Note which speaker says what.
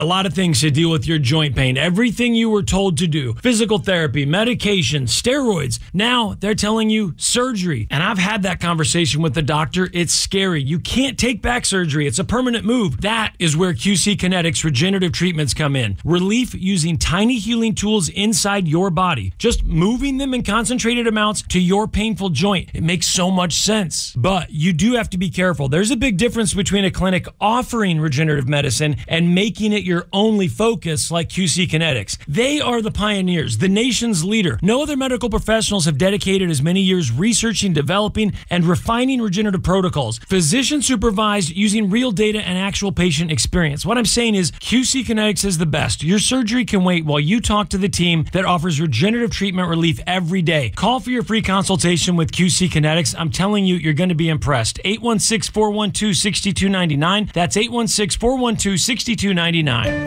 Speaker 1: A lot of things to deal with your joint pain. Everything you were told to do. Physical therapy, medication, steroids. Now they're telling you surgery. And I've had that conversation with the doctor. It's scary. You can't take back surgery. It's a permanent move. That is where QC Kinetics regenerative treatments come in. Relief using tiny healing tools inside your body. Just moving them in concentrated amounts to your painful joint. It makes so much sense. But you do have to be careful. There's a big difference between a clinic offering regenerative medicine and making it your only focus like QC Kinetics. They are the pioneers, the nation's leader. No other medical professionals have dedicated as many years researching, developing, and refining regenerative protocols. Physician supervised using real data and actual patient experience. What I'm saying is QC Kinetics is the best. Your surgery can wait while you talk to the team that offers regenerative treatment relief every day. Call for your free consultation with QC Kinetics. I'm telling you, you're going to be impressed. 816-412-6299. That's 816-412-6299.